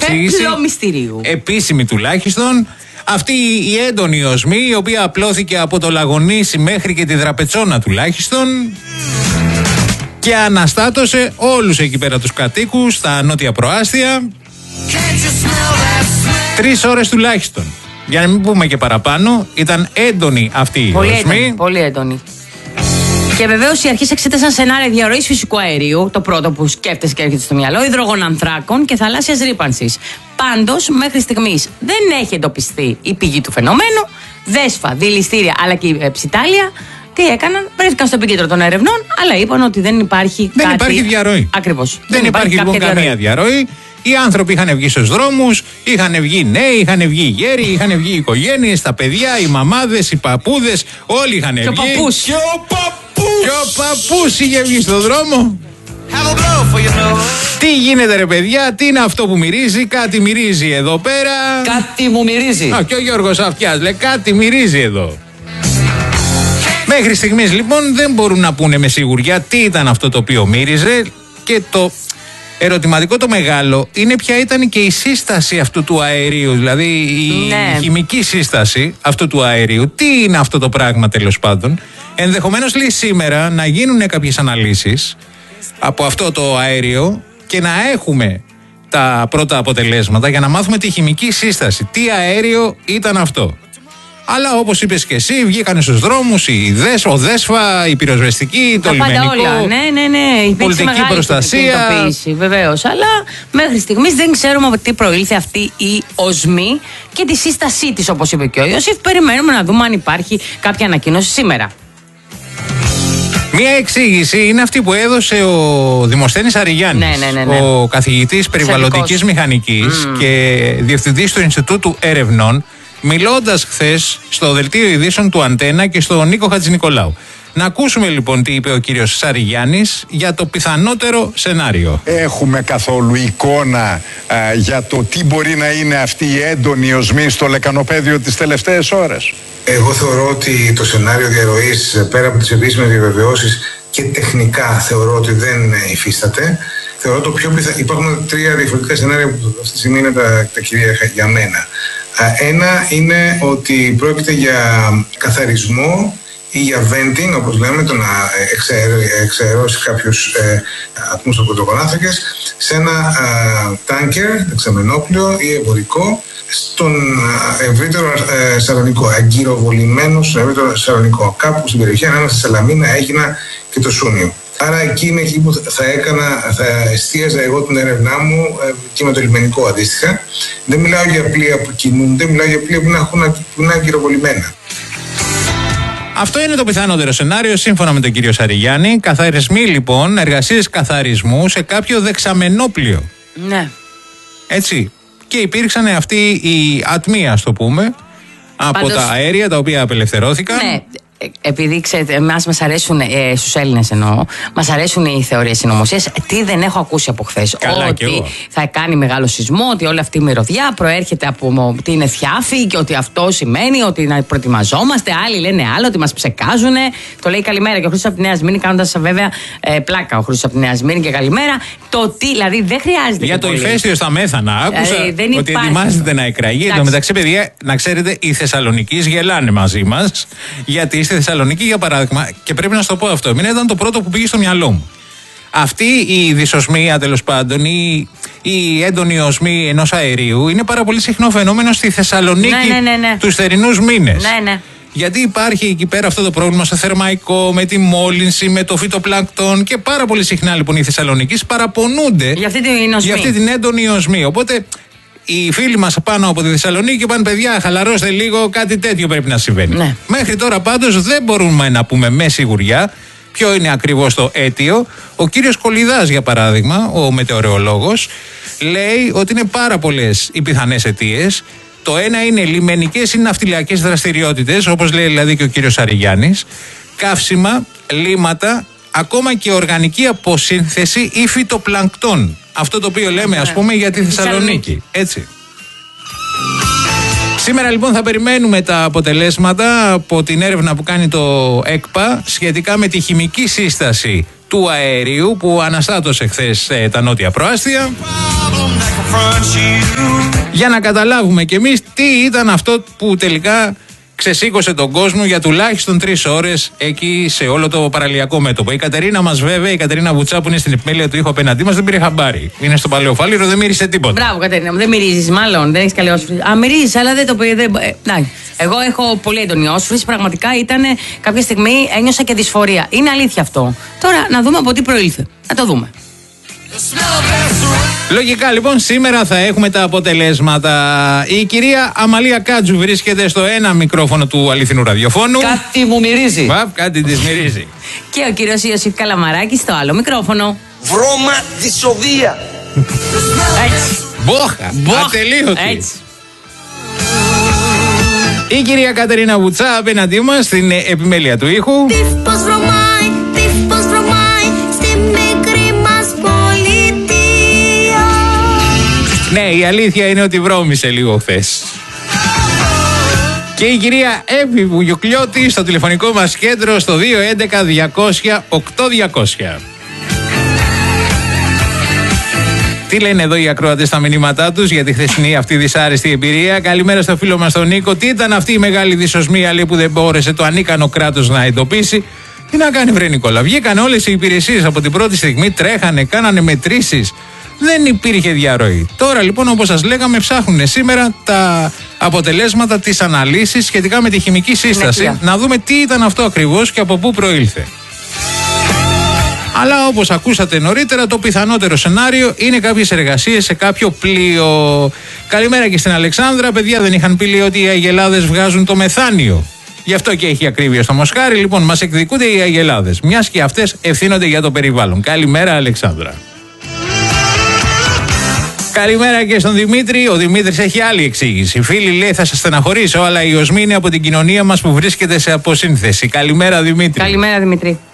εξήγηση. Μυστηρίου. Επίσημη τουλάχιστον. Αυτή η έντονη οσμή, η οποία απλώθηκε από το Λαγονίσι μέχρι και τη Δραπετσόνα τουλάχιστον και αναστάτωσε όλους εκεί πέρα τους κατοίκους στα νότια προάστια. 3 ώρες τουλάχιστον. Για να μην πούμε και παραπάνω, ήταν έντονη αυτή η οσμή. Πολύ έντονη. Και βεβαίως οι αρχές εξέτασαν σενάρια διαρροής φυσικού αερίου, το πρώτο που σκέφτεσαι και έρχεται στο μυαλό, υδρογονανθράκων και θαλάσσιας ρύπανσης. Πάντως, μέχρι στιγμής δεν έχει εντοπιστεί η πηγή του φαινομένου. Δέσφα, δηληστήρια αλλά και ψιτάλια τι έκαναν, βρέθηκαν στο επίκεντρο των ερευνών, αλλά είπαν ότι δεν υπάρχει Δεν υπάρχει διαρροή. Ακριβώς. Δεν υπάρχει λοιπόν καμία διαρροή. Οι άνθρωποι είχαν βγει στους δρόμους, είχαν βγει νέοι, είχαν βγει οι γέροι, είχαν βγει οι οικογένειες, τα παιδιά, οι μαμάδες, οι παππούδες, όλοι είχαν βγει. Και ο παππούς είχε βγει στον δρόμο. Τι γίνεται ρε παιδιά, τι είναι αυτό που μυρίζει, κάτι μυρίζει εδώ πέρα. Κάτι μου μυρίζει. Και ο Γιώργος Αυτιάς λέει κάτι μυρίζει εδώ. Μέχρι στιγμής λοιπόν δεν μπορούν να πούνε με σιγουριά τι ήταν αυτό το οποίο μύριζε και το ερωτηματικό το μεγάλο είναι ποια ήταν και η σύσταση αυτού του αερίου, δηλαδή η χημική σύσταση αυτού του αερίου. Τι είναι αυτό το πράγμα τέλος πάντων. Ενδεχομένως λέει σήμερα να γίνουν κάποιες αναλύσεις από αυτό το αέριο και να έχουμε τα πρώτα αποτελέσματα για να μάθουμε τη χημική σύσταση. Τι αέριο ήταν αυτό. Αλλά όπως είπες και εσύ, βγήκανε στους δρόμους ο Δέσφα, η πυροσβεστική, το λιμενικό, ναι. πολιτική προστασία. Βεβαίως, αλλά μέχρι στιγμής δεν ξέρουμε από τι προήλθε αυτή η οσμή και τη σύστασή της, όπως είπε και ο Ιωσήφ. Περιμένουμε να δούμε αν υπάρχει κάποια ανακοίνωση σήμερα. Μία εξήγηση είναι αυτή που έδωσε ο Δημοσθένης Αριγιάννης, ο καθηγητής περιβαλλοντικής μηχανικής και διευθυντής του Ινστιτούτου Ερευνών, μιλώντας χθες στο δελτίο ειδήσεων του Αντένα και στον Νίκο Χατζηνικολάου. Να ακούσουμε λοιπόν τι είπε ο κύριος Σαριγιάννης για το πιθανότερο σενάριο. Έχουμε καθόλου εικόνα για το τι μπορεί να είναι αυτή η έντονη οσμή στο λεκανοπέδιο τις τελευταίες ώρες? Εγώ θεωρώ ότι το σενάριο διαρροής, πέρα από τις επίσημες διαβεβαιώσεις, και τεχνικά θεωρώ ότι δεν υφίσταται. Θεωρώ το πιο υπάρχουν 3 διαφορετικά σενάρια που αυτή τη στιγμή είναι τα κυρία για μένα. Ένα είναι ότι πρόκειται για καθαρισμό ή για venting, όπως λέμε, το να εξαερώσει κάποιους ατμούς από πρωτογονάνθρακες σε ένα τάνκερ, δεξαμενόπλιο ή εμπορικό, στον ευρύτερο Σαλονικό, αγκυροβολημένο στον ευρύτερο Σαλονικό, κάπου στην περιοχή ανάμεσα στη Σαλαμίνα, Αίγινα και το Σούνιο. Άρα εκεί είναι εκεί που θα εστίαζα εγώ την έρευνά μου και με το λιμενικό αντίστοιχα. Δεν μιλάω για πλοία που κινούνται, μιλάω για πλοία που είναι αγκυροβολημένα. Αυτό είναι το πιθανότερο σενάριο σύμφωνα με τον κύριο Σαριγιάννη. Καθαρισμοί λοιπόν, εργασίες καθαρισμού σε κάποιο δεξαμενόπλιο. Ναι. Έτσι. Και υπήρξαν αυτοί οι ατμοί, ας το πούμε, από τα αέρια τα οποία απελευθερώθηκαν. Ναι. Επειδή ξέρετε, εμάς μας αρέσουν, στους Έλληνες εννοώ, μας αρέσουν οι θεωρίες συνωμοσίας. Τι δεν έχω ακούσει από χθες? Ότι θα κάνει μεγάλο σεισμό, ότι όλη αυτή η μυρωδιά προέρχεται από ότι είναι θιάφη και ότι αυτό σημαίνει ότι να προετοιμαζόμαστε. Άλλοι λένε άλλο, ότι μας ψεκάζουν. Το λέει καλημέρα και ο Χρήστος από τη Νέα Σμύρνη, κάνοντας βέβαια πλάκα ο Χρήστος από τη Νέα Σμύρνη και καλημέρα. Το τι, δηλαδή δεν χρειάζεται. Για το ηφαίστειο στα Μέθανα, άκουσα ότι ετοιμάζεται να εκραγεί. Εν τω μεταξύ, παιδιά, να ξέρετε, οι Θεσσαλονικείς γελάνε μαζί μας, γιατί στη Θεσσαλονίκη, για παράδειγμα, και πρέπει να σου το πω αυτό, εμένα ήταν το πρώτο που πήγε στο μυαλό μου. Αυτή η δυσοσμία, τέλος πάντων, η έντονη οσμή ενός αερίου είναι πάρα πολύ συχνό φαινόμενο στη Θεσσαλονίκη τους θερινούς μήνες. Ναι. Γιατί υπάρχει εκεί πέρα αυτό το πρόβλημα στο θερμαϊκό, με τη μόλυνση, με το φυτοπλανκτόν και πάρα πολύ συχνά λοιπόν οι Θεσσαλονικείς παραπονούνται για αυτή την έντονη οσμή. Οπότε οι φίλοι μας πάνω από τη Θεσσαλονίκη είπαν, παιδιά, χαλαρώστε λίγο, κάτι τέτοιο πρέπει να συμβαίνει. Ναι. Μέχρι τώρα πάντως δεν μπορούμε να πούμε με σιγουριά ποιο είναι ακριβώς το αίτιο. Ο κύριος Κολιδάς, για παράδειγμα, ο μετεωρολόγος, λέει ότι είναι πάρα πολλές οι πιθανές αιτίες. Το ένα είναι λιμενικές ή ναυτιλιακές δραστηριότητες, όπως λέει δηλαδή και ο κύριος Σαριγιάννης, καύσιμα, λίματα, ακόμα και οργανική αποσύνθεση ή φυτοπλανκτόν. Αυτό το οποίο λέμε, ας πούμε, για τη Θεσσαλονίκη. Έτσι. Σήμερα λοιπόν θα περιμένουμε τα αποτελέσματα από την έρευνα που κάνει το ΕΚΠΑ σχετικά με τη χημική σύσταση του αερίου που αναστάτωσε χθες τα νότια προάστια, για να καταλάβουμε κι εμείς τι ήταν αυτό που τελικά ξεσήκωσε τον κόσμο για τουλάχιστον 3 ώρες εκεί σε όλο το παραλιακό μέτωπο. Η Κατερίνα μας, βέβαια, η Κατερίνα Βουτσά, που είναι στην επιμέλεια του ήχου απέναντί μας, δεν πήρε χαμπάρι. Είναι στο Παλαιοφάλιρο, δεν μύρισε τίποτα. Μπράβο, Κατερίνα μου, δεν μυρίζεις, μάλλον. Δεν έχεις καλή όσφρηση. Α, μυρίζεις, αλλά δεν το πει. Εγώ έχω πολύ έντονη όσφρηση. Πραγματικά ήταν κάποια στιγμή ένιωσα και δυσφορία. Είναι αλήθεια αυτό. Τώρα να δούμε από τι προήλθε. Να το δούμε. Λογικά λοιπόν σήμερα θα έχουμε τα αποτελέσματα. Η κυρία Αμαλία Κάτζου βρίσκεται στο ένα μικρόφωνο του αληθινού ραδιοφώνου. Κάτι μου μυρίζει. Κάτι της μυρίζει. Και ο κύριος Ιωσήφ Καλαμαράκης στο άλλο μικρόφωνο. Βρώμα δυσοδεία. Έτσι. Μπόχα. Ατελείωτη. Έτσι. Η κυρία Κατερίνα Βουτσά απέναντί μας στην επιμέλεια του ήχου. Ναι, η αλήθεια είναι ότι βρώμησε λίγο χθες. Και η κυρία Εύη Βουγιουκλιώτη στο τηλεφωνικό μας κέντρο στο 211-200-8200. Τι λένε εδώ οι ακροατές στα μηνύματά τους για τη χθεσινή αυτή δυσάρεστη εμπειρία? Καλημέρα στο φίλο μας τον Νίκο. Τι ήταν αυτή η μεγάλη δυσοσμία, λέει, που δεν μπόρεσε το ανίκανο κράτος να εντοπίσει? Τι να κάνει, βρε Νικόλα? Βγήκαν όλες οι υπηρεσίες από την πρώτη στιγμή, τρέχανε, κάνανε μετρήσεις. Δεν υπήρχε διαρροή. Τώρα λοιπόν, όπως σας λέγαμε, ψάχνουν σήμερα τα αποτελέσματα της αναλύσης σχετικά με τη χημική σύσταση. Να δούμε τι ήταν αυτό ακριβώς και από πού προήλθε. Αλλά όπως ακούσατε νωρίτερα, το πιθανότερο σενάριο είναι κάποιες εργασίες σε κάποιο πλοίο. Καλημέρα και στην Αλεξάνδρα. Παιδιά, δεν είχαν πει ότι οι αγελάδες βγάζουν το μεθάνιο? Γι' αυτό και έχει ακρίβεια στο Μοσχάρι. Λοιπόν, μας εκδικούνται οι αγελάδες, μιας και αυτές ευθύνονται για το περιβάλλον. Καλημέρα, Αλεξάνδρα. Καλημέρα και στον Δημήτρη. Ο Δημήτρης έχει άλλη εξήγηση. Φίλοι, λέει, θα σας στεναχωρήσω, αλλά η οσμή είναι από την κοινωνία μας που βρίσκεται σε αποσύνθεση. Καλημέρα, Δημήτρη. Καλημέρα, Δημήτρη.